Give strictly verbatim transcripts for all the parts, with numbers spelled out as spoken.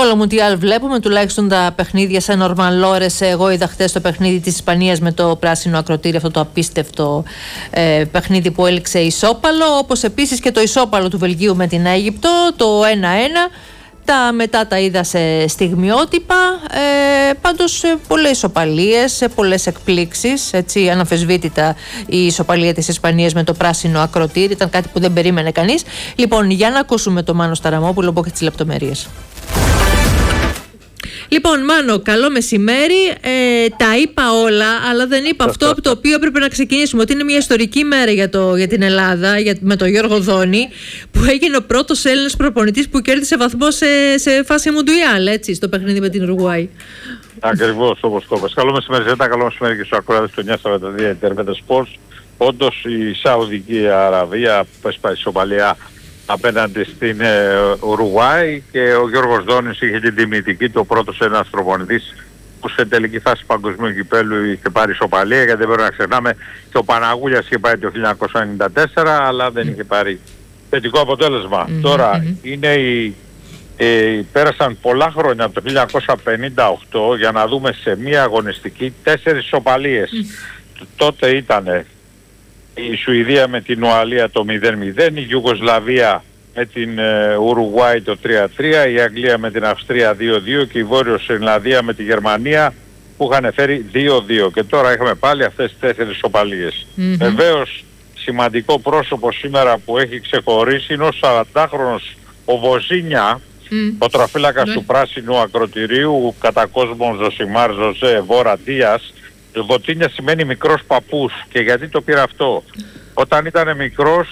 όλο Μουντιάλ βλέπουμε, τουλάχιστον τα παιχνίδια σε νορμαλόρες. Εγώ είδα χτες το παιχνίδι της Ισπανίας με το πράσινο ακροτήρι, αυτό το απίστευτο ε, παιχνίδι που έληξε ισόπαλο, όπως επίσης και το ισόπαλο του Βελγίου με την Αίγυπτο, το ένα ένα. Τα μετά τα είδα σε στιγμιότυπα, ε, πάντως πολλές ισοπαλίες, πολλές εκπλήξεις, έτσι αναμφισβήτητα η ισοπαλία της Ισπανίας με το πράσινο ακροτήρι, ήταν κάτι που δεν περίμενε κανείς. Λοιπόν, για να ακούσουμε το Μάνο Σταραμόπουλο που έχει τις λεπτομέρειες. Λοιπόν, Μάνο, καλό μεσημέρι. Ε, τα είπα όλα, αλλά δεν είπα αυτό από το οποίο έπρεπε να ξεκινήσουμε. Ότι είναι μια ιστορική μέρα για, το, για την Ελλάδα, για, με τον Γιώργο Δόνη, που έγινε ο πρώτος Έλληνας προπονητής που κέρδισε βαθμό σε, σε φάση Μουντιάλ, έτσι, στο παιχνίδι με την Ουρουγουάη. Ακριβώς, όπως το είπες. Καλό μεσημέρι, Ζέτα, καλό μεσημέρι και στους ακροατές του εννιά σαράντα δύο Ιντερνετ Sports. Όντως η Σαουδική Αραβία που έσπασε ισοπαλία απέναντι στην ε, Ουρουγουάη και ο Γιώργος Δόνης είχε την τιμητική του, ο πρώτος ένας προπονητής που σε τελική φάση παγκοσμίου κυπέλου είχε πάρει ισοπαλία, γιατί δεν πρέπει να ξεχνάμε και ο Παναγούλιας είχε πάρει το χίλια εννιακόσια ενενήντα τέσσερα αλλά δεν είχε πάρει θετικό αποτέλεσμα. Mm-hmm. Τώρα είναι η, ε, πέρασαν πολλά χρόνια από το χίλια εννιακόσια πενήντα οκτώ για να δούμε σε μία αγωνιστική τέσσερις ισοπαλίες. Mm-hmm. Τότε ήτανε η Σουηδία με την Ουαλία το μηδέν μηδέν, η Ιουγκοσλαβία με την ε, Ουρουγουάη το τρία τρία, η Αγγλία με την Αυστρία δύο δύο και η Βόρειος Ιρλανδία με τη Γερμανία που είχαν φέρει δύο δύο. Και τώρα έχουμε πάλι αυτές τις τέσσερις ισοπαλίες. Mm-hmm. Βεβαίως σημαντικό πρόσωπο σήμερα που έχει ξεχωρίσει είναι ο σαραντάχρονος ο Βοζίνια, mm. ο τροφύλακας mm. του πράσινου ακροτηρίου, κατά κόσμον Ζωσιμάρ Ζωζέ Βόρα Ντίας. Βοτίνια σημαίνει μικρός παππούς. Και γιατί το πήρα αυτό? Όταν ήταν μικρός,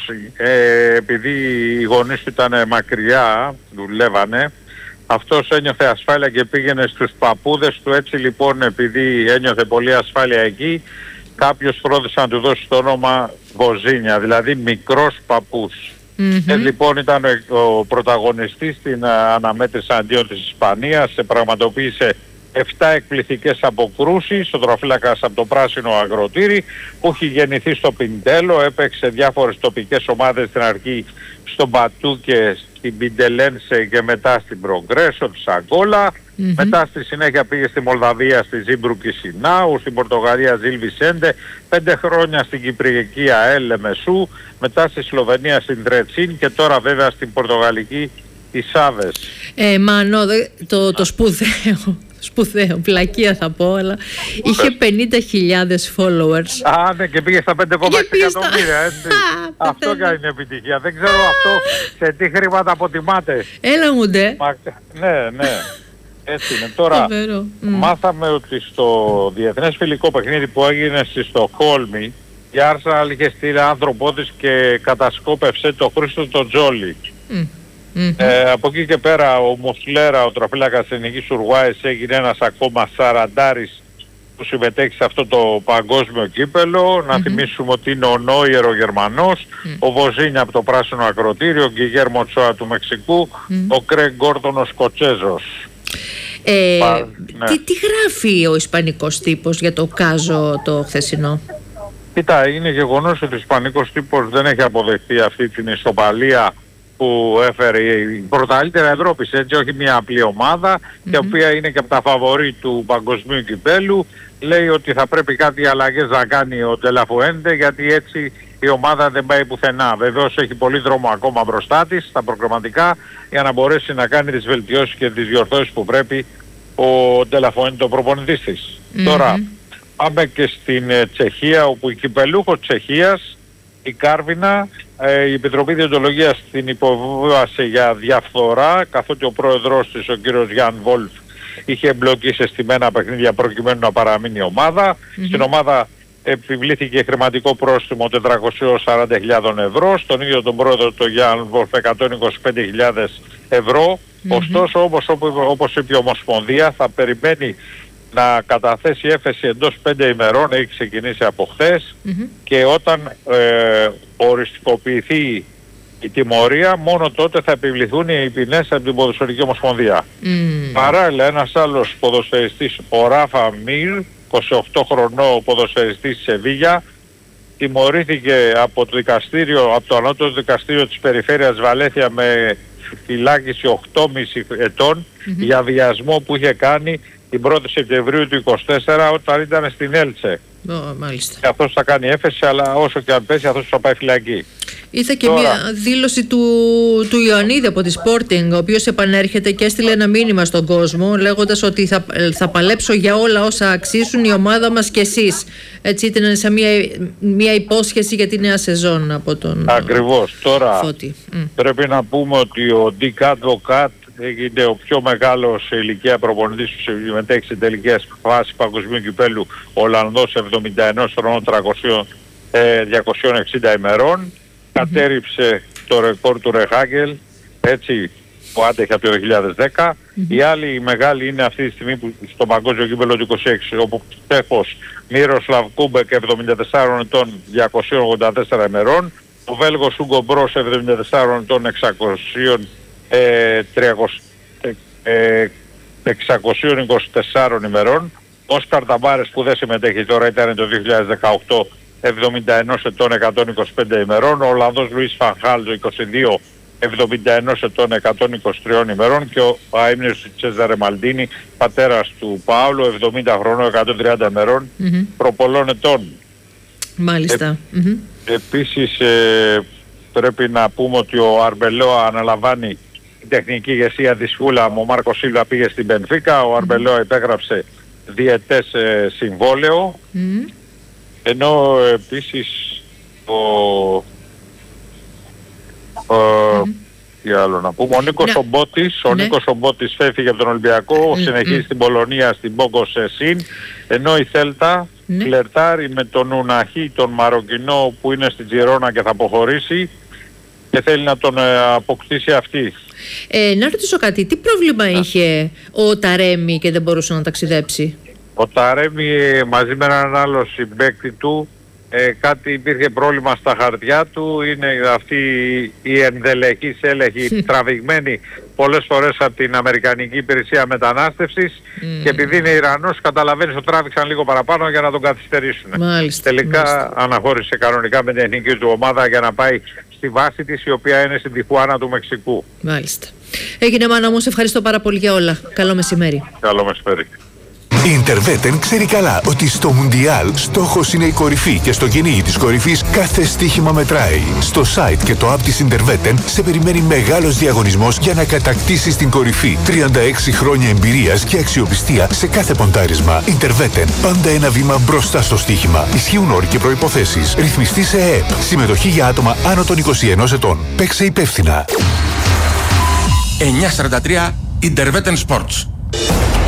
ε, επειδή οι γονείς του ήταν μακριά, δουλεύανε, αυτός ένιωθε ασφάλεια και πήγαινε στους παππούδες του. Έτσι λοιπόν, επειδή ένιωθε πολύ ασφάλεια εκεί, κάποιος φρόντισε να του δώσει το όνομα Βοζίνια, δηλαδή μικρός παππούς. Mm-hmm. Ε, λοιπόν ήταν ο, ο πρωταγωνιστής στην αναμέτρηση αντίον της Ισπανίας, σε πραγματοποίησε επτά εκπληκτικές αποκρούσεις, ο τροφύλακας από το πράσινο αγροτήρι που έχει γεννηθεί στο Πιντέλο, έπαιξε διάφορες τοπικές ομάδες στην αρχή στον Πατούκε, στην Πιντελένσε και μετά στην Προγκρέσο της Αγκόλα. Mm-hmm. Μετά στη συνέχεια πήγε στη Μολδαβία, στη Ζίμπρου Κισινάου, στην Πορτογαλία Ζιλ Βισέντε, πέντε χρόνια στην Κυπριακή ΑΕΛ Μεσού, μετά στη Σλοβενία στην Τρετσίν και τώρα βέβαια στην Πορτογαλική της Σάβες. Ε, Μάνο, το, το σπουδαίο. Σπουδαίο, πλακία θα πω, αλλά είχε πενήντα χιλιάδες followers. Α, ναι, και πήγε στα πέντε κόμμα έξι εκατομμύρια, έτσι. Αυτό κάνει επιτυχία. Δεν ξέρω αυτό σε τι χρήματα αποτιμάται. Έλα μου ντε. Ναι, ναι. Έτσι είναι. Τώρα μάθαμε ότι στο διεθνές φιλικό παιχνίδι που έγινε στη Στοκχόλμη, η Arsenal είχε στείλει άνθρωπό της και κατασκόπευσε το Χρήστο τον Τζόλι. Mm. Mm-hmm. Ε, από εκεί και πέρα ο Μουσλέρα, ο τροφύλακας της Εθνικής Ουρουγουάης, έγινε ένας ακόμα σαραντάρης που συμμετέχει σε αυτό το παγκόσμιο κύπελο. Mm-hmm. Να θυμίσουμε ότι είναι ο Νόιερ ο Γερμανός, mm-hmm. ο Βοζίνια από το πράσινο ακροτήριο, ο Γκιγέρμο Τσόα του Μεξικού, mm-hmm. ο Κρέγκ Γκόρντον ο Σκοτσέζος. Ε, Πα, ναι. τι, τι γράφει ο ισπανικός τύπος για το κάζο το χθεσινό? Κοίτα, είναι γεγονός ότι ο ισπανικός τύπος δεν έχει αποδεχτεί αυτή την ισοπαλία που έφερε η πρωταθλήτρια Ευρώπης, έτσι, όχι μια απλή ομάδα, mm-hmm. η οποία είναι και από τα φαβορί του παγκοσμίου κυπέλου. Λέει ότι θα πρέπει κάτι αλλαγές να κάνει ο Ντελαφουέντε, γιατί έτσι η ομάδα δεν πάει πουθενά. Βεβαίως έχει πολύ δρόμο ακόμα μπροστά της στα προγραμματικά για να μπορέσει να κάνει τις βελτιώσεις και τις διορθώσεις που πρέπει ο Ντελαφουέντε, το προπονητής της. Mm-hmm. Τώρα πάμε και στην ε, Τσεχία, όπου η κυπελούχος Τσεχίας, η Κάρβινα, ε, η Επιτροπή Διοντολογίας την υποβίβασε για διαφθορά, καθότι ο πρόεδρος της, ο κύριος Γιάν Βόλφ, είχε εμπλοκεί σε στημένα παιχνίδια προκειμένου να παραμείνει η ομάδα. Mm-hmm. Στην ομάδα επιβλήθηκε χρηματικό πρόστιμο τετρακόσιες σαράντα χιλιάδες ευρώ, στον ίδιο τον πρόεδρο τον Γιάν Βόλφ εκατόν είκοσι πέντε χιλιάδες ευρώ. Mm-hmm. Ωστόσο, όπως, όπως είπε η Ομοσπονδία, θα περιμένει να καταθέσει έφεση εντός πέντε ημερών, έχει ξεκινήσει από χθες, mm-hmm. και όταν ε, οριστικοποιηθεί η τιμωρία, μόνο τότε θα επιβληθούν οι ποινές από την Ποδοσφαιρική Ομοσπονδία. Mm. Παράλληλα, ένας άλλος ποδοσφαιριστής, ο Ράφα Μίρ, είκοσι οκτώ χρονών ποδοσφαιριστής της Σεβίγια, τιμωρήθηκε από το δικαστήριο, από το ανώτατο δικαστήριο της Περιφέρειας Βαλέθια με φυλάκιση οκτώ κόμμα πέντε ετών mm-hmm. για βιασμό που είχε κάνει την πρώτη Σεπτεμβρίου του είκοσι τέσσερα όταν ήταν στην Έλτσε. Oh, μάλιστα. Και αυτός θα κάνει έφεση, αλλά όσο και αν πέσει αυτός θα πάει φυλακή. Είδα και Τώρα, μια δήλωση του, του Ιωαννίδη από τη Sporting, ο οποίος επανέρχεται και έστειλε ένα μήνυμα στον κόσμο λέγοντας ότι θα, θα παλέψω για όλα όσα αξίζουν η ομάδα μας και εσείς. Έτσι ήταν σε μια, μια υπόσχεση για τη νέα σεζόν από τον ακριβώς. Τώρα Φώτη. πρέπει να πούμε ότι ο Ντίκ Advocat έγινε ο πιο μεγάλος σε ηλικία προπονητής που συμμετέχει σε τελικές φάσεις παγκοσμίου κυπέλου, Ολλανδός εβδομήντα ένα χρονών, διακόσια εξήντα ημερών. Mm-hmm. Κατέριψε το ρεκόρ του Ρεχάγκελ, έτσι, που άντεχε από το δύο χιλιάδες δέκα. Mm-hmm. Η άλλη μεγάλη είναι αυτή τη στιγμή που στο παγκόσμιο κύπελλο του είκοσι έξι, όπου Τσέχος Μύροσλαβ Κούμπεκ εβδομήντα τεσσάρων ετών, διακόσια ογδόντα τέσσερα ημερών. Ο Βέλγος Ούγκο Μπρος εβδομήντα τεσσάρων ετών, εξακόσια είκοσι τέσσερα ημερών. Ο Όσκαρ Ταμπάρες που δεν συμμετέχει τώρα, ήταν το δύο χιλιάδες δεκαοκτώ, εβδομήντα ένα ετών, εκατόν είκοσι πέντε ημερών. Ο Ολλανδός Λουίς Φανχάλ το είκοσι δύο, εβδομήντα ένα ετών, εκατόν είκοσι τρία ημερών. Και ο αείμνηος Τσέζαρε Μαλντίνη, πατέρας του Παύλου, εβδομήντα χρονών, εκατόν τριάντα ημερών, mm-hmm. προπολών ετών. Μάλιστα. Ε, mm-hmm. Επίσης ε, πρέπει να πούμε ότι ο Αρμπελόα αναλαμβάνει την τεχνική ηγεσία της Φούλαμ. Ο Μάρκο Σίλβα πήγε στην Μπενφίκα, ο Αρμπελόα υπέγραψε διετές ε, συμβόλαιο, mm. ενώ επίσης ο, ο mm. τι άλλο να πούμε, ο Νίκος ναι. Ομπότης, ο ναι. Νίκος Ομπότης φεύγει από τον Ολυμπιακό, mm. συνεχίζει mm. στην Πολωνία, στην Μπόγκος Συν, ενώ η Θέλτα ναι. φλερτάρει με τον Ουναχή, τον Μαροκινό που είναι στην Τζιρόνα και θα αποχωρήσει και θέλει να τον ε, αποκτήσει αυτή. Ε, να ρωτήσω κάτι, τι πρόβλημα yeah. είχε ο Ταρέμι και δεν μπορούσε να ταξιδέψει? Ο Ταρέμι μαζί με έναν άλλο συμπαίκτη του, ε, κάτι υπήρχε πρόβλημα στα χαρτιά του, είναι αυτή η ενδελεχής έλεγχη τραβηγμένη πολλές φορές από την Αμερικανική Υπηρεσία Μετανάστευσης mm. και επειδή είναι Ιρανός καταλαβαίνεις ότι τράβηξαν λίγο παραπάνω για να τον καθυστερήσουν. Μάλιστα, τελικά μάλιστα. αναχώρησε κανονικά με την εθνική του ομάδα για να πάει στη βάση της, η οποία είναι στην Τιχουάνα του Μεξικού. Μάλιστα. Έγινε, μάνα μου, σε ευχαριστώ πάρα πολύ για όλα. Καλό μεσημέρι. Καλό μεσημέρι. Η Interveten ξέρει καλά ότι στο Μουντιάλ στόχος είναι η κορυφή και στο κυνήγι της κορυφής κάθε στοίχημα μετράει. Στο site και το app της Interveten σε περιμένει μεγάλος διαγωνισμός για να κατακτήσεις την κορυφή. τριάντα έξι χρόνια εμπειρίας και αξιοπιστία σε κάθε ποντάρισμα. Interveten, πάντα ένα βήμα μπροστά στο στοίχημα. Ισχύουν όροι και προϋποθέσεις. Ρυθμιστή σε ΕΕΠ. Συμμετοχή για άτομα άνω των είκοσι ενός ετών. Παίξε υπεύθυνα. εννιακόσια σαράντα τρία Interveten Sports.